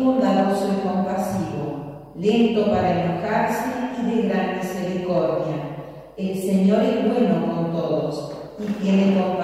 bondadoso y compasivo, lento para enojarse y de gran misericordia. El Señor es bueno con todos y tiene compasión